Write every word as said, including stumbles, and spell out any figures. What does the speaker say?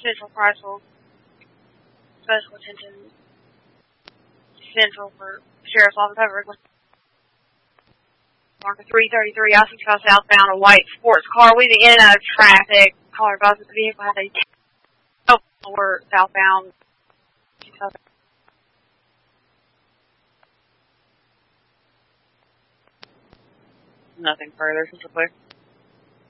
Central Crossville. Special attention Central for Sheriff's Office over Marker three thirty-three, I sixty-five southbound, a white sports car weaving in and out of traffic. Caller advises the vehicle has a or southbound. Nothing further, Central Clear.